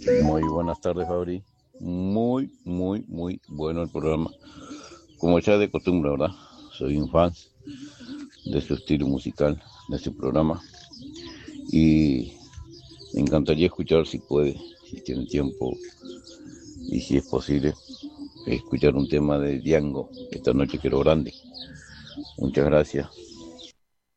Muy buenas tardes, Fabri. Muy bueno el programa. Como ya de costumbre, ¿verdad? Soy un fan de su estilo musical, de su programa. Y me encantaría escuchar si puede, si tiene tiempo y si es posible, escuchar un tema de Diango esta noche que lo grande. Muchas gracias.